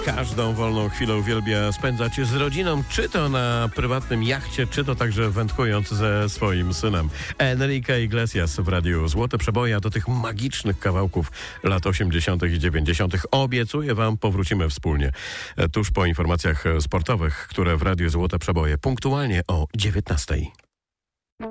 Każdą wolną chwilę uwielbia spędzać z rodziną, czy to na prywatnym jachcie, czy to także wędkując ze swoim synem. Enrique Iglesias w Radiu Złote Przeboje, a do tych magicznych kawałków lat 80. i 90. obiecuję wam, powrócimy wspólnie tuż po informacjach sportowych, które w Radiu Złote Przeboje punktualnie o 19.